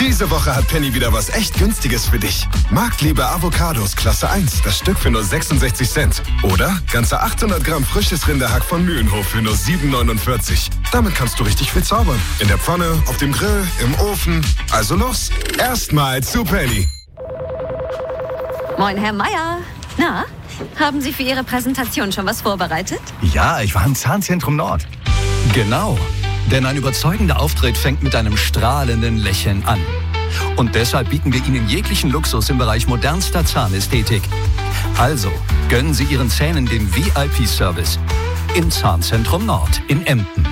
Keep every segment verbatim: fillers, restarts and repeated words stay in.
Diese Woche hat Penny wieder was echt Günstiges für dich. Marktliebe Avocados Klasse eins, das Stück für nur sechsundsechzig Cent. Oder ganze achthundert Gramm frisches Rinderhack von Mühlenhof für nur sieben neunundvierzig. Damit kannst du richtig viel zaubern. In der Pfanne, auf dem Grill, im Ofen. Also los, erstmal zu Penny. Moin, Herr Meier. Na, haben Sie für Ihre Präsentation schon was vorbereitet? Ja, ich war im Zahnzentrum Nord. Genau, denn ein überzeugender Auftritt fängt mit einem strahlenden Lächeln an. Und deshalb bieten wir Ihnen jeglichen Luxus im Bereich modernster Zahnästhetik. Also, gönnen Sie Ihren Zähnen den V I P-Service im Zahnzentrum Nord in Emden.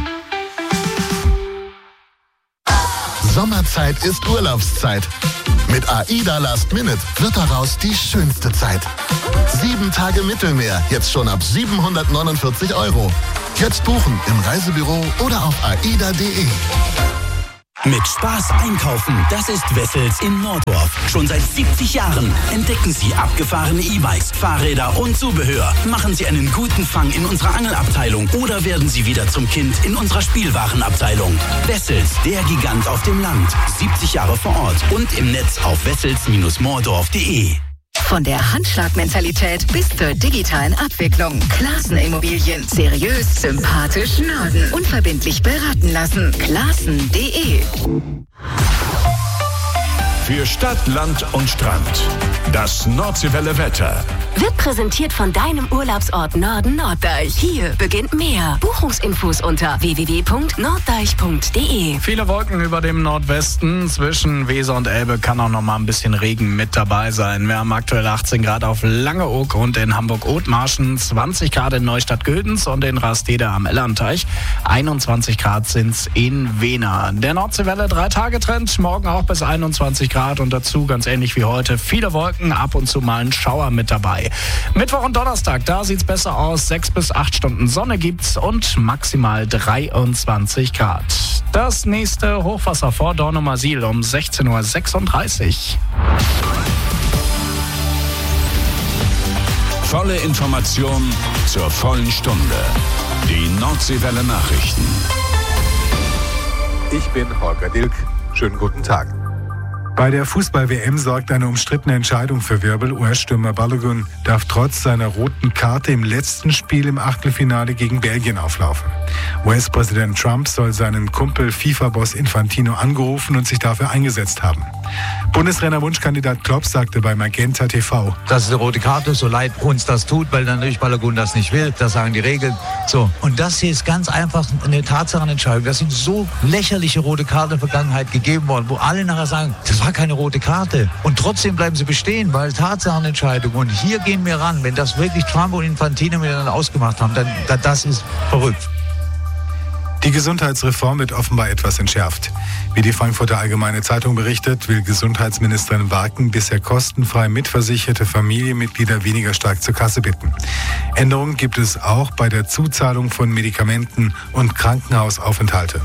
Sommerzeit ist Urlaubszeit. Mit AIDA Last Minute wird daraus die schönste Zeit. Sieben Tage Mittelmeer, jetzt schon ab siebenhundertneunundvierzig Euro. Jetzt buchen im Reisebüro oder auf aida punkt de. Mit Spaß einkaufen, das ist Wessels in Nordorf. Schon seit siebzig Jahren entdecken Sie abgefahrene E-Bikes, Fahrräder und Zubehör. Machen Sie einen guten Fang in unserer Angelabteilung oder werden Sie wieder zum Kind in unserer Spielwarenabteilung. Wessels, der Gigant auf dem Land. siebzig Jahre vor Ort und im Netz auf wessels Bindestrich mordorf punkt de. Von der Handschlagmentalität bis zur digitalen Abwicklung. Classen Immobilien. Seriös, sympathisch, Norden. Unverbindlich beraten lassen. Classen punkt de. Für Stadt, Land und Strand. Das Nordseewelle Wetter. Wird präsentiert von deinem Urlaubsort Norden Norddeich. Hier beginnt mehr. Buchungsinfos unter w w w punkt norddeich punkt de. Viele Wolken über dem Nordwesten. Zwischen Weser und Elbe kann auch noch mal ein bisschen Regen mit dabei sein. Wir haben aktuell achtzehn Grad auf Langeoog und in Hamburg-Othmarschen, zwanzig Grad in Neustadt-Güldenz und in Rastede am Ellerteich. einundzwanzig Grad sind's in Wena. Der Nordseewelle Drei-Tage-Trend. Morgen auch bis einundzwanzig Grad und dazu ganz ähnlich wie heute viele Wolken, ab und zu mal ein Schauer mit dabei. Mittwoch und Donnerstag, da sieht's besser aus. Sechs bis acht Stunden Sonne gibt's und maximal dreiundzwanzig Grad. Das nächste Hochwasser vor Dornumersiel um sechzehn Uhr sechsunddreißig. Volle Information zur vollen Stunde. Die Nordseewelle Nachrichten. Ich bin Holger Dilk. Schönen guten Tag. Bei der Fußball-W M sorgt eine umstrittene Entscheidung für Wirbel. U S-Stürmer Balogun darf trotz seiner roten Karte im letzten Spiel im Achtelfinale gegen Belgien auflaufen. U S-Präsident Trump soll seinen Kumpel FIFA-Boss Infantino angerufen und sich dafür eingesetzt haben. Bundestrainer-Wunschkandidat Klopp sagte bei Magenta T V: Das ist eine rote Karte, so leid uns das tut, weil dann natürlich Balogun das nicht will. Das sagen die Regeln. So. Und das hier ist ganz einfach eine Tatsachenentscheidung. Das sind so lächerliche rote Karten in der Vergangenheit gegeben worden, wo alle nachher sagen, das war keine rote Karte. Und trotzdem bleiben sie bestehen, weil Tatsachenentscheidung. Und hier gehen wir ran. Wenn das wirklich Trump und Infantino miteinander ausgemacht haben, dann, dann das ist verrückt. Die Gesundheitsreform wird offenbar etwas entschärft. Wie die Frankfurter Allgemeine Zeitung berichtet, will Gesundheitsministerin Warken bisher kostenfrei mitversicherte Familienmitglieder weniger stark zur Kasse bitten. Änderungen gibt es auch bei der Zuzahlung von Medikamenten und Krankenhausaufenthalte.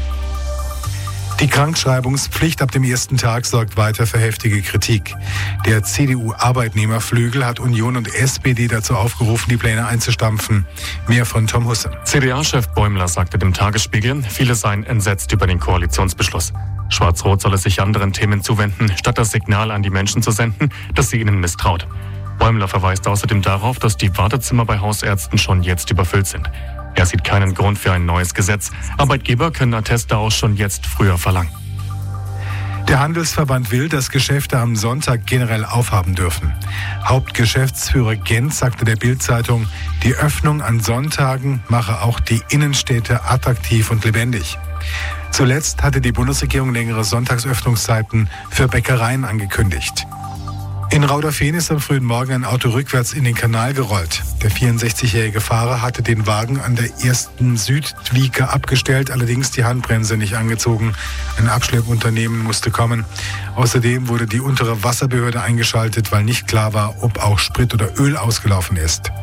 Die Krankschreibungspflicht ab dem ersten Tag sorgt weiter für heftige Kritik. Der C D U-Arbeitnehmerflügel hat Union und S P D dazu aufgerufen, die Pläne einzustampfen. Mehr von Tom Husse. C D A-Chef Bäumler sagte dem Tagesspiegel, viele seien entsetzt über den Koalitionsbeschluss. Schwarz-Rot solle sich anderen Themen zuwenden, statt das Signal an die Menschen zu senden, dass sie ihnen misstraut. Bäumler verweist außerdem darauf, dass die Wartezimmer bei Hausärzten schon jetzt überfüllt sind. Er sieht keinen Grund für ein neues Gesetz. Arbeitgeber können Atteste auch schon jetzt früher verlangen. Der Handelsverband will, dass Geschäfte am Sonntag generell aufhaben dürfen. Hauptgeschäftsführer Gent sagte der Bild-Zeitung, die Öffnung an Sonntagen mache auch die Innenstädte attraktiv und lebendig. Zuletzt hatte die Bundesregierung längere Sonntagsöffnungszeiten für Bäckereien angekündigt. In Rauderfehn ist am frühen Morgen ein Auto rückwärts in den Kanal gerollt. Der vierundsechzigjährige Fahrer hatte den Wagen an der ersten Südwieke abgestellt, allerdings die Handbremse nicht angezogen. Ein Abschleppunternehmen musste kommen. Außerdem wurde die untere Wasserbehörde eingeschaltet, weil nicht klar war, ob auch Sprit oder Öl ausgelaufen ist.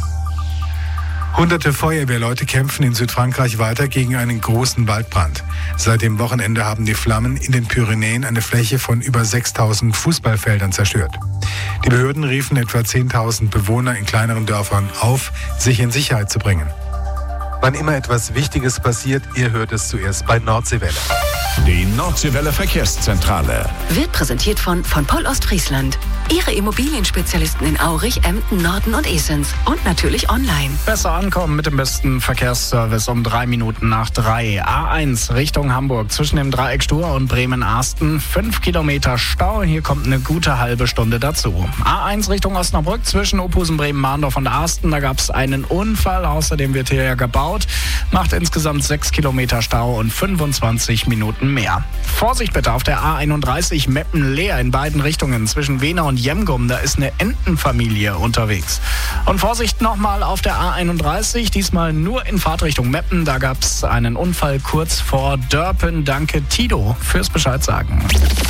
Hunderte Feuerwehrleute kämpfen in Südfrankreich weiter gegen einen großen Waldbrand. Seit dem Wochenende haben die Flammen in den Pyrenäen eine Fläche von über sechstausend Fußballfeldern zerstört. Die Behörden riefen etwa zehntausend Bewohner in kleineren Dörfern auf, sich in Sicherheit zu bringen. Wann immer etwas Wichtiges passiert, ihr hört es zuerst bei Nordseewelle. Die Nordseewelle Verkehrszentrale. Wird präsentiert von von Poll Ostfriesland. Ihre Immobilienspezialisten in Aurich, Emden, Norden und Esens. Und natürlich online. Besser ankommen mit dem besten Verkehrsservice um drei Minuten nach drei. A eins Richtung Hamburg zwischen dem Dreieck Stur und Bremen-Arsten. Fünf Kilometer Stau. Hier kommt eine gute halbe Stunde dazu. A eins Richtung Osnabrück zwischen Ophusen, Bremen, Mahndorf und Arsten. Da gab es einen Unfall. Außerdem wird hier ja gebaut. Macht insgesamt sechs Kilometer Stau und fünfundzwanzig Minuten mehr. Vorsicht bitte auf der A einunddreißig Meppen-Leer in beiden Richtungen zwischen Wehner und Jemgum. Da ist eine Entenfamilie unterwegs. Und Vorsicht nochmal auf der A einunddreißig, diesmal nur in Fahrtrichtung Meppen. Da gab es einen Unfall kurz vor Dörpen. Danke Tito fürs Bescheid sagen.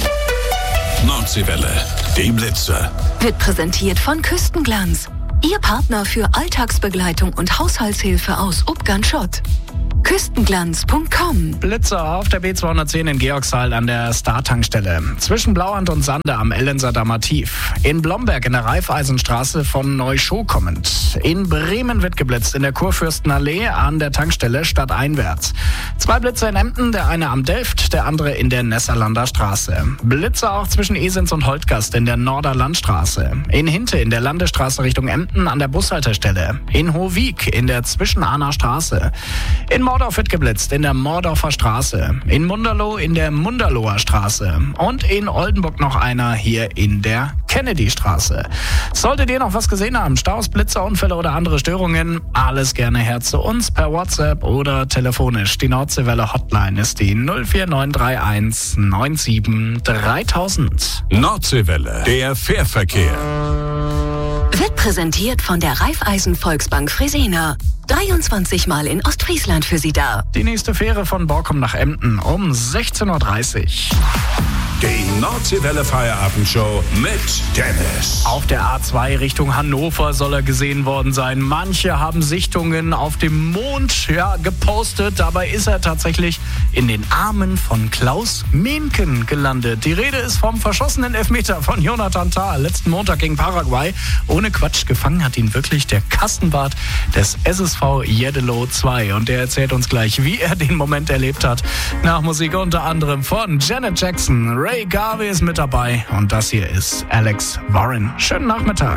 Nordseewelle, die Blitze. Wird präsentiert von Küstenglanz. Ihr Partner für Alltagsbegleitung und Haushaltshilfe aus Ubgan-Schott. Küstenglanz Punkt com. Blitzer auf der B zweihundertzehn in Georgshall an der Star-Tankstelle. Zwischen Blauhand und Sande am Ellenser Dammer Tief. In Blomberg in der Raiffeisenstraße von Neuschow kommend. In Bremen wird geblitzt in der Kurfürstenallee an der Tankstelle stadteinwärts. Zwei Blitzer in Emden, der eine am Delft, der andere in der Nesserlander Straße. Blitzer auch zwischen Esens und Holtgast in der Norderlandstraße. In Hinte in der Landesstraße Richtung Emden an der Bushaltestelle. In Hohwijk in der Zwischenahner Straße. In Mordorf wird geblitzt in der Mordorfer Straße, in Munderloh in der Munderloher Straße und in Oldenburg noch einer hier in der Kennedy-Straße. Solltet ihr noch was gesehen haben, Staus, Blitzer, Unfälle oder andere Störungen, alles gerne her zu uns per WhatsApp oder telefonisch. Die Nordseewelle Hotline ist die null vier neun drei eins neun sieben dreitausend. Nordseewelle, der Fährverkehr. Wird präsentiert von der Raiffeisen Volksbank Fresenier. dreiundzwanzig Mal in Ostfriesland für Sie da. Die nächste Fähre von Borkum nach Emden um sechzehn Uhr dreißig. Die Nordseewelle Feierabendshow mit Dennis. Auf der A zwei Richtung Hannover soll er gesehen worden sein. Manche haben Sichtungen auf dem Mond ja, gepostet. Dabei ist er tatsächlich in den Armen von Klaus Mehnken gelandet. Die Rede ist vom verschossenen Elfmeter von Jonathan Tah letzten Montag gegen Paraguay. Ohne Quatsch, gefangen hat ihn wirklich der Kassenwart des S S V Jeddelo zwei. Und der erzählt uns gleich, wie er den Moment erlebt hat. Nach Musik unter anderem von Janet Jackson. Ray Garvey ist mit dabei und das hier ist Alex Warren. Schönen Nachmittag.